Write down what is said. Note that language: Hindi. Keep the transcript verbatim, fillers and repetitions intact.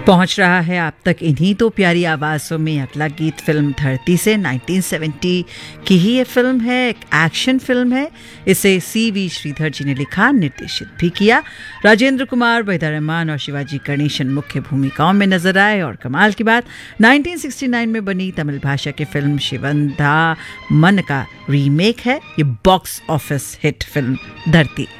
पहुंच रहा है आप तक इन्हीं तो प्यारी आवाज़ों में अगला गीत फिल्म धरती से। नाइनटीन सेवेंटी की ही ये फिल्म है, एक एक्शन फिल्म है। इसे सी वी श्रीधर जी ने लिखा, निर्देशित भी किया। राजेंद्र कुमार, वहीदा रहमान और शिवाजी गणेशन मुख्य भूमिकाओं में नजर आए। और कमाल की बात, नाइनटीन सिक्सटी नाइन में बनी तमिल भाषा की फिल्म शिवंदा मन का रीमेक है ये बॉक्स ऑफिस हिट फिल्म धरती।